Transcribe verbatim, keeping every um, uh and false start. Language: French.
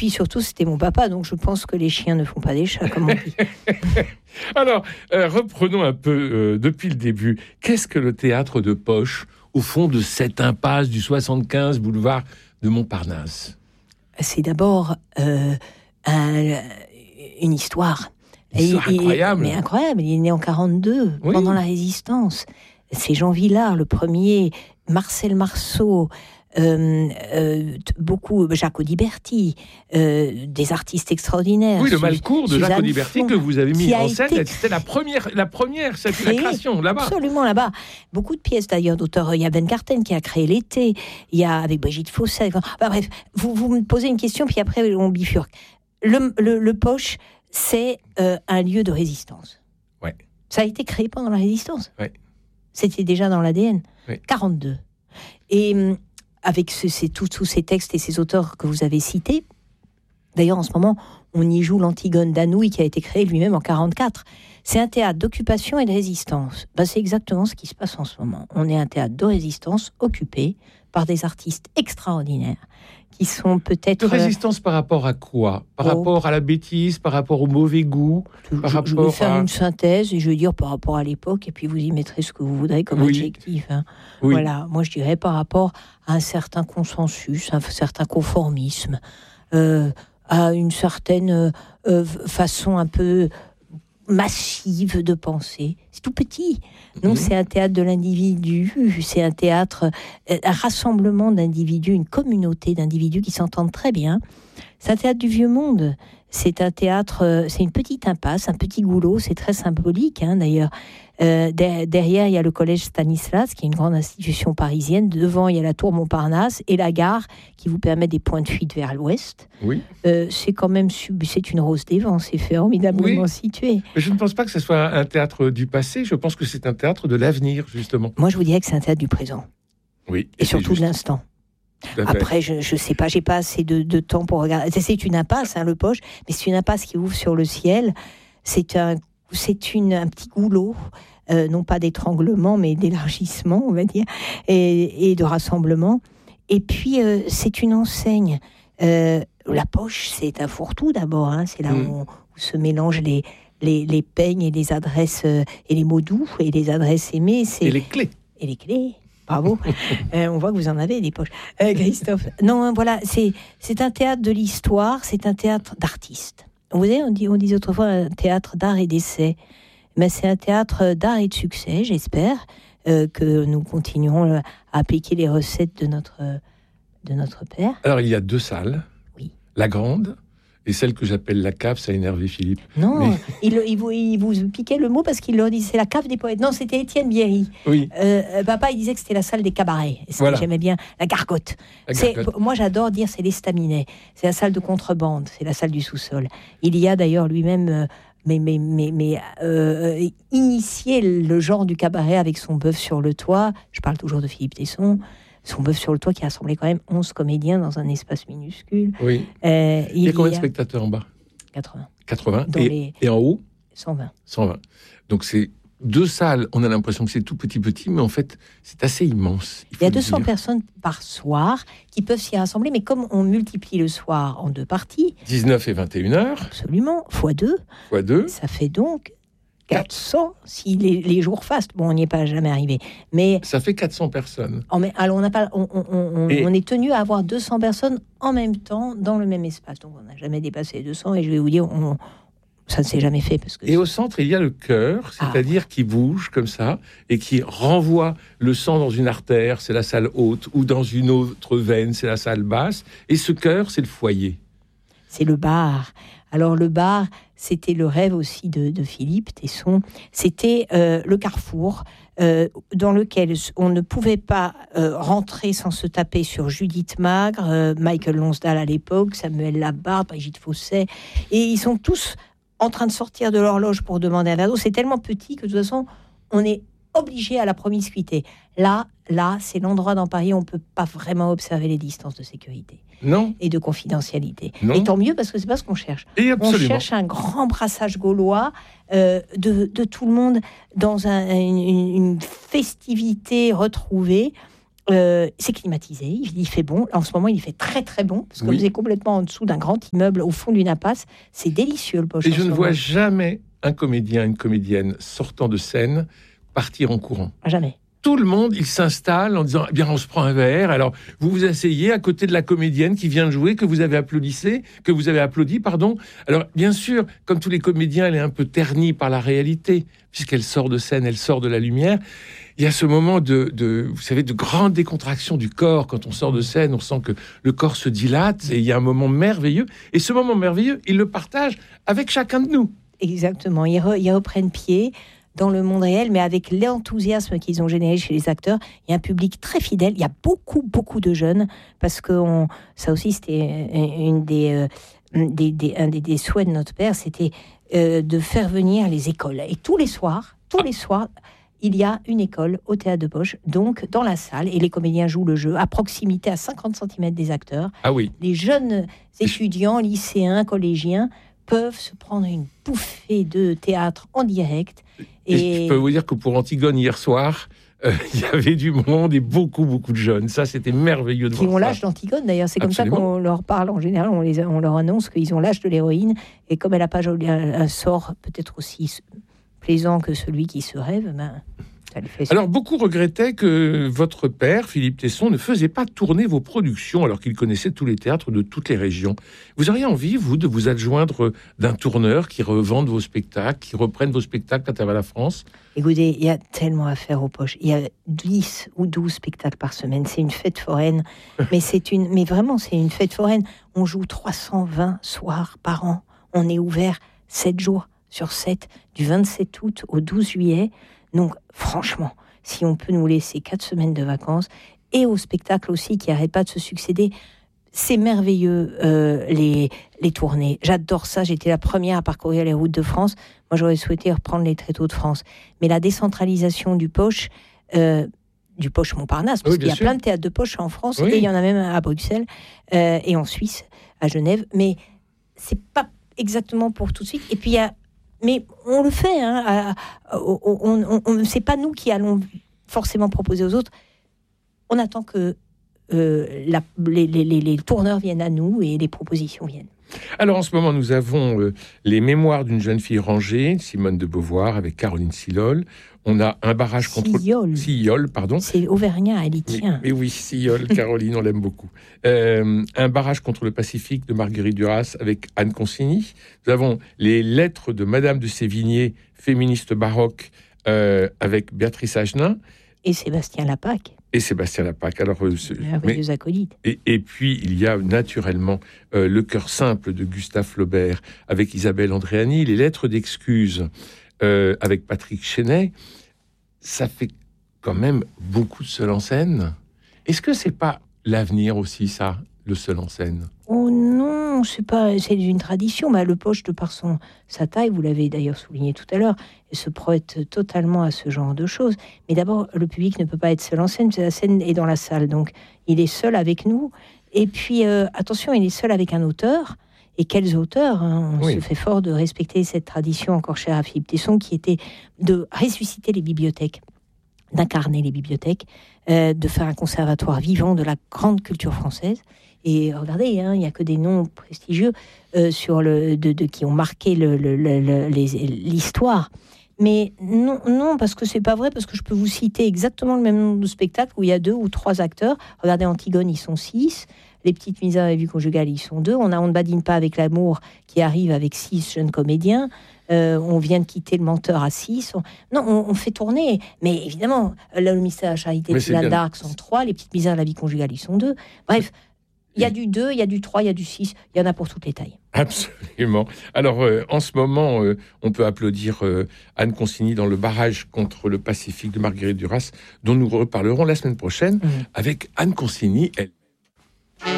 puis surtout, c'était mon papa, donc je pense que les chiens ne font pas des chats, comme on dit. Alors, euh, reprenons un peu euh, depuis le début. Qu'est-ce que le théâtre de poche, au fond de cette impasse du soixante-quinze boulevard de Montparnasse? C'est d'abord euh, un, une histoire. Une histoire il, incroyable. Il, mais incroyable, il est né en quarante-deux, oui. Pendant la Résistance. C'est Jean Villard, le premier, Marcel Marceau, euh, euh, beaucoup, Jacques Audiberti, euh, des artistes extraordinaires. Oui, le Malcours de Jacques Audiberti que vous avez mis en scène, été... c'était la première, la première, cette créé, la création là-bas. Absolument là-bas. Beaucoup de pièces d'ailleurs d'auteurs. Il y a Ben Carten qui a créé L'été. Il y a avec Brigitte Fossé. Enfin, bref, vous, vous me posez une question puis après on bifurque. Le, le, le Poche, c'est euh, un lieu de résistance. Ouais. Ça a été créé pendant la Résistance. Ouais. C'était déjà dans l'A D N. Ouais. quarante-deux. Et euh, avec ce, ces, tous, tous ces textes et ces auteurs que vous avez cités, d'ailleurs en ce moment, on y joue l'Antigone d'Anouilh qui a été créé lui-même en quarante-quatre. C'est un théâtre d'occupation et de résistance. Ben, c'est exactement ce qui se passe en ce moment. On est un théâtre de résistance occupé par des artistes extraordinaires qui sont peut-être... De résistance par rapport à quoi? Par oh. rapport à la bêtise, par rapport au mauvais goût, je, par je, rapport je vais faire à... une synthèse et je vais dire par rapport à l'époque et puis vous y mettrez ce que vous voudrez comme oui. adjectif. Hein. Oui. Voilà, moi je dirais par rapport à un certain consensus, un certain conformisme, euh, à une certaine euh, façon un peu massive de penser. C'est tout petit. Non, mmh. c'est un théâtre de l'individu, c'est un théâtre, un rassemblement d'individus, une communauté d'individus qui s'entendent très bien. C'est un théâtre du vieux monde. C'est un théâtre, c'est une petite impasse, un petit goulot, c'est très symbolique hein, d'ailleurs. Euh, derrière, il y a le collège Stanislas, qui est une grande institution parisienne. Devant, il y a la tour Montparnasse et la gare qui vous permet des points de fuite vers l'ouest. Oui. Euh, c'est quand même c'est une rose des vents, c'est formidablement oui. situé. Mais je ne pense pas que ce soit un théâtre du passé, je pense que c'est un théâtre de l'avenir, justement. Moi, je vous dirais que c'est un théâtre du présent. Oui. Et, et surtout juste. de l'instant. Après, je ne sais pas, j'ai pas assez de, de temps pour regarder. C'est une impasse, hein, le Poche, mais c'est une impasse qui ouvre sur le ciel. C'est un C'est une, un petit goulot, euh, non pas d'étranglement, mais d'élargissement, on va dire, et, et de rassemblement. Et puis, euh, c'est une enseigne. Euh, la poche, c'est un fourre-tout d'abord. Hein, c'est là mmh. où, où se mélangent les, les, les peignes et les adresses, euh, et les mots doux, et les adresses aimées. C'est... Et les clés. Et les clés. Bravo. euh, on voit que vous en avez des poches. Euh, Christophe. Non, voilà, c'est, c'est un théâtre de l'histoire, c'est un théâtre d'artistes. Vous savez, on, dit, on disait autrefois un théâtre d'art et d'essai. Mais c'est un théâtre d'art et de succès, j'espère, euh, que nous continuerons à appliquer les recettes de notre, de notre père. Alors, il y a deux salles. Oui. La grande et celle que j'appelle la cave, ça a énervé Philippe. Non, mais... il, il, vous, il vous piquait le mot parce qu'il leur disait c'est la cave des poètes. Non, c'était Étienne Bierry. Oui. Euh, papa, il disait que c'était la salle des cabarets. Voilà. J'aimais bien la gargote. La c'est, gargote. Moi, j'adore dire c'est l'estaminet. C'est la salle de contrebande. C'est la salle du sous-sol. Il y a d'ailleurs lui-même... Euh, mais, mais, mais, mais euh, initier le genre du cabaret avec son bœuf sur le toit. Je parle toujours de Philippe Tesson. Son bœuf sur le toit qui a rassemblé quand même onze comédiens dans un espace minuscule. Oui. Euh, il, il y a combien y a de spectateurs en bas? quatre-vingts. quatre-vingts. Dans Et, les... et en haut? cent vingt. cent vingt. Donc c'est deux salles. On a l'impression que c'est tout petit petit, mais en fait, c'est assez immense. Il, il y a deux cents personnes par soir qui peuvent s'y rassembler, mais comme on multiplie le soir en deux parties... dix-neuf et vingt et une heures. Absolument, fois deux. Fois deux. Ça fait donc quatre cents si les, les jours fastent. Bon, on n'y est pas jamais arrivé. Mais ça fait quatre cents personnes. Oh, mais, alors, on, n'a pas, on, on, on, et... on est tenu à avoir deux cents personnes en même temps dans le même espace. Donc, on n'a jamais dépassé les deux cents. Et je vais vous dire, on, ça ne s'est jamais fait. Parce que et au centre, il y a le cœur, c'est-à-dire ah, ouais. qui bouge comme ça et qui renvoie le sang dans une artère, c'est la salle haute, ou dans une autre veine, c'est la salle basse. Et ce cœur, c'est le foyer. C'est le bar. Alors le bar, c'était le rêve aussi de, de Philippe Tesson. C'était euh, le carrefour euh, dans lequel on ne pouvait pas euh, rentrer sans se taper sur Judith Magre, euh, Michael Lonsdale à l'époque, Samuel Labarthe, Brigitte Fossé. Et ils sont tous en train de sortir de l'horloge pour demander un verre d'eau. C'est tellement petit que de toute façon, on est obligé à la promiscuité. Là, là, c'est l'endroit dans Paris où on ne peut pas vraiment observer les distances de sécurité. Non. Et de confidentialité. Non. Et tant mieux, parce que c'est pas ce qu'on cherche. Et on cherche un grand brassage gaulois euh, de, de tout le monde dans un, une, une festivité retrouvée Euh, c'est climatisé, il, il fait bon. En ce moment, il fait très très bon, parce que Oui. vous êtes complètement en dessous d'un grand immeuble au fond d'une impasse. C'est délicieux le poche. Et en je ce ne moment. vois jamais un comédien, une comédienne sortant de scène partir en courant. Jamais. Tout le monde, il s'installe en disant, eh bien, on se prend un verre. Alors, vous vous asseyez à côté de la comédienne qui vient de jouer, que vous avez applaudissé, que vous avez applaudi, pardon. Alors, bien sûr, comme tous les comédiens, elle est un peu ternie par la réalité, puisqu'elle sort de scène, elle sort de la lumière. Il y a ce moment de, de, vous savez, de grande décontraction du corps. Quand on sort de scène, on sent que le corps se dilate et il y a un moment merveilleux. Et ce moment merveilleux, ils le partagent avec chacun de nous. Exactement. Ils, re, ils reprennent pied dans le monde réel, mais avec l'enthousiasme qu'ils ont généré chez les acteurs. Il y a un public très fidèle. Il y a beaucoup, beaucoup de jeunes, parce que on, ça aussi, c'était une des, euh, des, des, un des, des souhaits de notre père, c'était euh, de faire venir les écoles. Et tous les soirs, tous les soirs, il y a une école au Théâtre de Poche, donc dans la salle, et les comédiens jouent le jeu à proximité, à cinquante centimètres des acteurs. Ah oui. Les jeunes étudiants, lycéens, collégiens peuvent se prendre une bouffée de théâtre en direct. Et, et je peux vous dire que pour Antigone, hier soir, euh, il y avait du monde et beaucoup, beaucoup de jeunes. Ça, c'était merveilleux de qui voir ont ça. l'âge d'Antigone, d'ailleurs. C'est Absolument. comme ça qu'on leur parle en général. On, les, on leur annonce qu'ils ont l'âge de l'héroïne. Et comme elle n'a pas joli, un, un sort peut-être aussi plaisant que celui qui se rêve, ben, ça lui fait... Alors, beaucoup regrettaient que votre père, Philippe Tesson, ne faisait pas tourner vos productions alors qu'il connaissait tous les théâtres de toutes les régions. Vous auriez envie, vous, de vous adjoindre d'un tourneur qui revende vos spectacles, qui reprenne vos spectacles à travers la France ? Écoutez, il y a tellement à faire aux poches. Il y a dix ou douze spectacles par semaine. C'est une fête foraine. mais, c'est une, mais vraiment, c'est une fête foraine. On joue trois cent vingt soirs par an. On est ouvert sept jours sur sept, du vingt-sept août au douze juillet. Donc, franchement, si on peut nous laisser quatre semaines de vacances, et au spectacle aussi qui n'arrête pas de se succéder, c'est merveilleux, euh, les, les tournées. J'adore ça. J'étais la première à parcourir les routes de France. Moi, j'aurais souhaité reprendre les tréteaux de France. Mais la décentralisation du poche, euh, du poche Montparnasse, parce oui, qu'il y a sûr. plein de théâtres de poche en France, Oui. et il y en a même à Bruxelles, euh, et en Suisse, à Genève. Mais c'est pas exactement pour tout de suite. Et puis, il y a... Mais on le fait. Hein, à, à, on, on, on, c'est pas nous qui allons forcément proposer aux autres. On attend que euh, la, les, les, les tourneurs viennent à nous et les propositions viennent. Alors en ce moment, nous avons euh, les mémoires d'une jeune fille rangée, Simone de Beauvoir, avec Caroline Silol. On a un barrage contre... Sillol. Sillol, pardon. C'est auvergnat, elle y tient. Mais, mais oui, Sillol, Caroline, on l'aime beaucoup. Euh, un barrage contre le Pacifique de Marguerite Duras avec Anne Consigny. Nous avons les lettres de Madame de Sévigné, féministe baroque, euh, avec Béatrice Agenin. Et Sébastien Lapaque. Et Sébastien Lapaque. Alors, euh, ce, merveilleux acolyte. Et, et puis, il y a naturellement euh, Le cœur simple de Gustave Flaubert avec Isabelle Andréani, les lettres d'excuses euh, avec Patrick Chenet. Ça fait quand même beaucoup de seul en scène. Est-ce que c'est pas l'avenir aussi, ça, le seul en scène ? Oh non, c'est pas, c'est une tradition. Bah, le poche, de par son, sa taille, vous l'avez d'ailleurs souligné tout à l'heure, se prête totalement à ce genre de choses. Mais d'abord, le public ne peut pas être seul en scène, parce que la scène est dans la salle. Donc, il est seul avec nous. Et puis, euh, attention, il est seul avec un auteur. Et quels auteurs, hein, on oui. se fait fort de respecter cette tradition encore chère à Philippe Tesson, qui était de ressusciter les bibliothèques, d'incarner les bibliothèques, euh, de faire un conservatoire vivant de la grande culture française. Et regardez, hein, il n'y a que des noms prestigieux euh, sur le, de, de, qui ont marqué le, le, le, le, les, l'histoire. Mais non, non, parce que c'est pas vrai, parce que je peux vous citer exactement le même nombre de spectacles où il y a deux ou trois acteurs. Regardez Antigone, ils sont six. Les Petites Misères et Vues conjugales, ils sont deux. On a On ne badine pas avec l'amour qui arrive avec six jeunes comédiens. Euh, on vient de quitter Le Menteur à six. On... Non, on, on fait tourner. Mais évidemment, Le Mystère à la Charité de Jeanne d'Arc sont trois. Les Petites Misères et la vie conjugale, ils sont deux. Bref, il y a du deux, il y a du trois, il y a du six. Il y en a pour toutes les tailles. Absolument. Alors, euh, en ce moment, euh, on peut applaudir euh, Anne Consigny dans Le barrage contre le Pacifique de Marguerite Duras, dont nous reparlerons la semaine prochaine mmh. avec Anne Consigny, elle